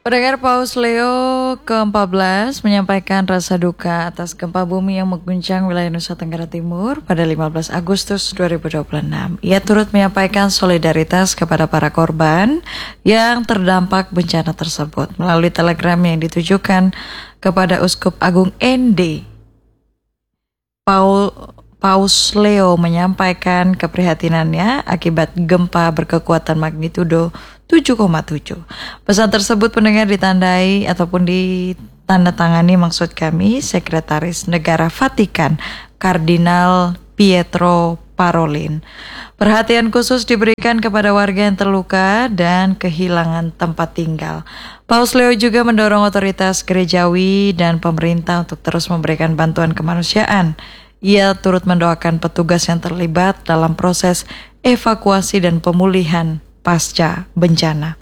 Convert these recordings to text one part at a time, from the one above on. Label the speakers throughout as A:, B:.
A: Pendengar, Paus Leo ke-14 menyampaikan rasa duka atas gempa bumi yang mengguncang wilayah Nusa Tenggara Timur pada 15 Agustus 2026. Ia turut menyampaikan solidaritas kepada para korban yang terdampak bencana tersebut melalui telegram yang ditujukan kepada Uskup Agung ND. Paus Leo menyampaikan keprihatinannya akibat gempa berkekuatan magnitudo 7,7. Pesan tersebut pendengar ditandai ataupun ditandatangani maksud kami Sekretaris Negara Vatikan Kardinal Pietro Parolin. Perhatian khusus diberikan kepada warga yang terluka dan kehilangan tempat tinggal. Paus Leo juga mendorong otoritas gerejawi dan pemerintah untuk terus memberikan bantuan kemanusiaan. Ia turut mendoakan petugas yang terlibat dalam proses evakuasi dan pemulihan pasca bencana.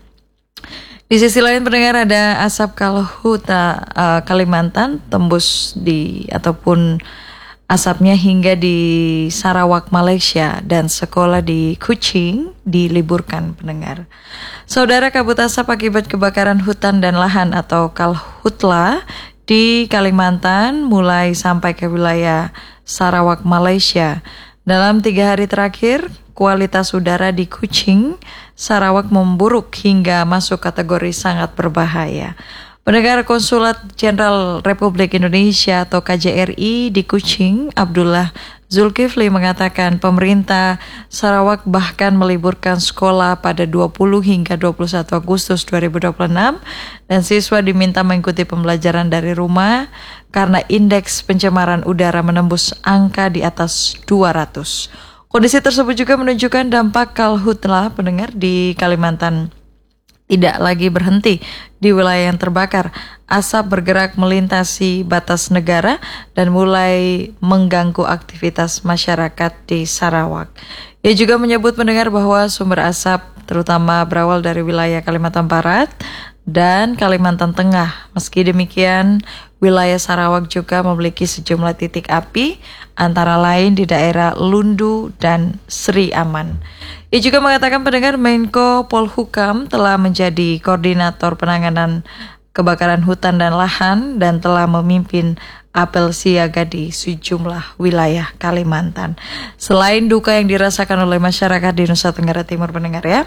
A: Di sisi lain pendengar, ada asap Kalhuta Kalimantan tembus ataupun asapnya hingga di Sarawak Malaysia dan sekolah di Kuching diliburkan pendengar. Saudara, kabut asap akibat kebakaran hutan dan lahan atau Kalhutla di Kalimantan mulai sampai ke wilayah Sarawak Malaysia. Dalam 3 hari terakhir, kualitas udara di Kuching, Sarawak memburuk hingga masuk kategori sangat berbahaya. Pendengar, Konsulat Jenderal Republik Indonesia atau KJRI di Kuching, Abdullah Zulkifli mengatakan pemerintah Sarawak bahkan meliburkan sekolah pada 20 hingga 21 Agustus 2026 dan siswa diminta mengikuti pembelajaran dari rumah karena indeks pencemaran udara menembus angka di atas 200. Kondisi tersebut juga menunjukkan dampak Kalhutla pendengar di Kalimantan tidak lagi berhenti di wilayah yang terbakar. Asap bergerak melintasi batas negara dan mulai mengganggu aktivitas masyarakat di Sarawak. Ia juga menyebut pendengar bahwa sumber asap terutama berawal dari wilayah Kalimantan Barat dan Kalimantan Tengah. Meski demikian, wilayah Sarawak juga memiliki sejumlah titik api, antara lain di daerah Lundu dan Sri Aman. Ia juga mengatakan pendengar Menko Polhukam telah menjadi koordinator penanganan kebakaran hutan dan lahan dan telah memimpin apel siaga di sejumlah wilayah Kalimantan. Selain duka yang dirasakan oleh masyarakat di Nusa Tenggara Timur pendengar ya,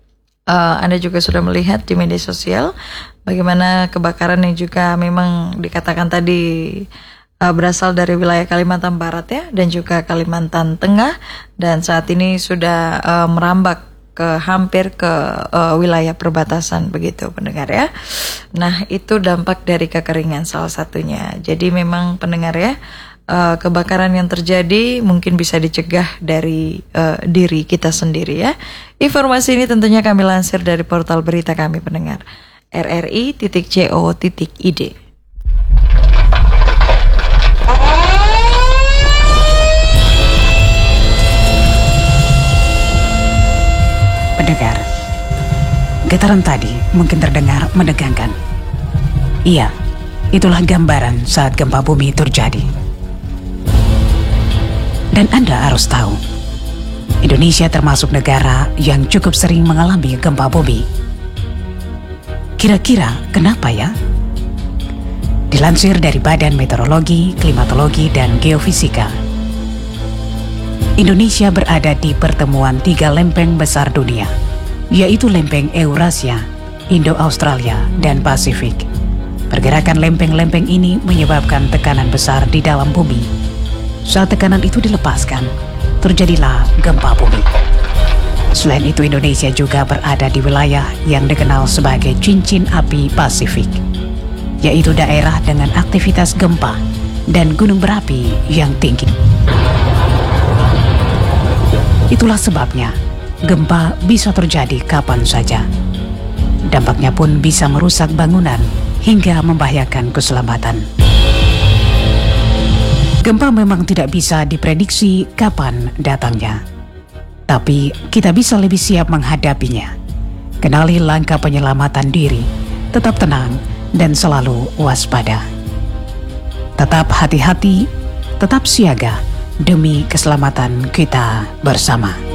A: Anda juga sudah melihat di media sosial bagaimana kebakaran yang juga memang dikatakan tadi berasal dari wilayah Kalimantan Barat ya dan juga Kalimantan Tengah dan saat ini sudah merambak hampir ke wilayah perbatasan begitu pendengar ya. Nah, itu dampak dari kekeringan salah satunya. Jadi memang pendengar ya, kebakaran yang terjadi mungkin bisa dicegah dari diri kita sendiri ya. Informasi ini tentunya kami lansir dari portal berita kami pendengar rri.co.id.
B: Pendengar, getaran tadi mungkin terdengar menegangkan. Iya, itulah gambaran saat gempa bumi terjadi. Dan Anda harus tahu, Indonesia termasuk negara yang cukup sering mengalami gempa bumi. Kira-kira kenapa ya? Dilansir dari Badan Meteorologi, Klimatologi, dan Geofisika, Indonesia berada di pertemuan 3 lempeng besar dunia, yaitu lempeng Eurasia, Indo-Australia, dan Pasifik. Pergerakan lempeng-lempeng ini menyebabkan tekanan besar di dalam bumi. Saat tekanan itu dilepaskan, terjadilah gempa bumi. Selain itu, Indonesia juga berada di wilayah yang dikenal sebagai cincin api Pasifik, yaitu daerah dengan aktivitas gempa dan gunung berapi yang tinggi. Itulah sebabnya gempa bisa terjadi kapan saja. Dampaknya pun bisa merusak bangunan hingga membahayakan keselamatan. Gempa memang tidak bisa diprediksi kapan datangnya, tapi kita bisa lebih siap menghadapinya. Kenali langkah penyelamatan diri, tetap tenang dan selalu waspada. Tetap hati-hati, tetap siaga demi keselamatan kita bersama.